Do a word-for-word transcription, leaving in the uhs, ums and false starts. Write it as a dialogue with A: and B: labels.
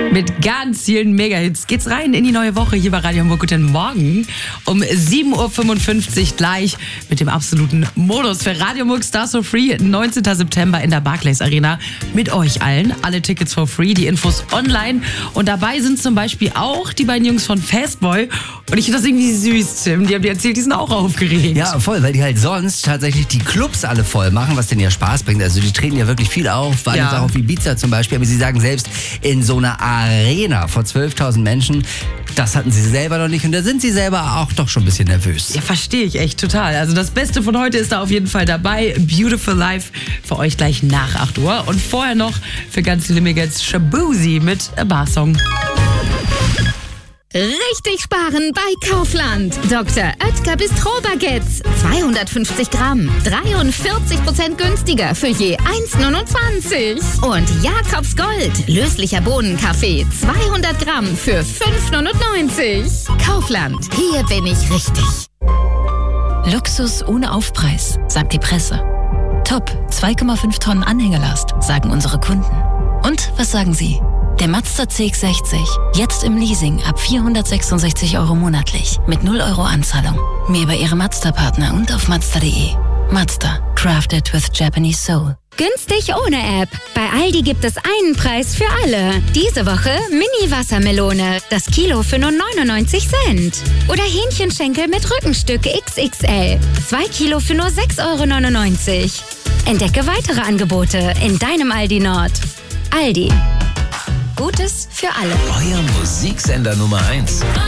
A: Mit ganz vielen Mega-Hits geht's rein in die neue Woche hier bei Radio Hamburg. Guten Morgen. Um sieben Uhr fünfundfünfzig gleich mit dem absoluten Modus für Radio Hamburg Stars for Free. neunzehnten September in der Barclays Arena. Mit euch allen. Alle Tickets for free, die Infos online. Und dabei sind zum Beispiel auch die beiden Jungs von Fastboy. Und ich finde das irgendwie süß, Tim. Die haben dir erzählt, die sind auch aufgeregt.
B: Ja, voll, weil die halt sonst tatsächlich die Clubs alle voll machen, was denen ja Spaß bringt. Also die treten ja wirklich viel auf, waren
A: Ja.
B: jetzt auch auf Ibiza zum Beispiel. Aber sie sagen selbst, in so einer Arena vor zwölftausend Menschen, das hatten sie selber noch nicht. Und da sind sie selber auch doch schon ein bisschen nervös.
A: Ja, verstehe ich echt total. Also das Beste von heute ist da auf jeden Fall dabei. Beautiful Life für euch gleich nach acht Uhr. Und vorher noch für ganz viele Mega-Hits Shabuzi mit A Bar Song.
C: Richtig sparen bei Kaufland. Doktor Oetker Bistro-Baguettes. zweihundertfünfzig Gramm. dreiundvierzig Prozent günstiger für je eins Komma neunundzwanzig. Und Jakobs Gold. Löslicher Bohnenkaffee. zweihundert Gramm für fünf Komma neunundneunzig. Kaufland. Hier bin ich richtig.
D: Luxus ohne Aufpreis, sagt die Presse. Top, zwei Komma fünf Tonnen Anhängelast, sagen unsere Kunden. Und was sagen Sie? Der Mazda C X sechzig, jetzt im Leasing ab vierhundertsechsundsechzig Euro monatlich mit null Euro Anzahlung. Mehr bei Ihrem Mazda-Partner und auf Mazda punkt de. Mazda, crafted with Japanese soul.
C: Günstig ohne App. Bei Aldi gibt es einen Preis für alle. Diese Woche Mini-Wassermelone. Das Kilo für nur neunundneunzig Cent. Oder Hähnchenschenkel mit Rückenstück X X L. Zwei Kilo für nur sechs Euro neunundneunzig. Entdecke weitere Angebote in deinem Aldi Nord. Aldi. Gutes für alle.
E: Euer Musiksender Nummer eins.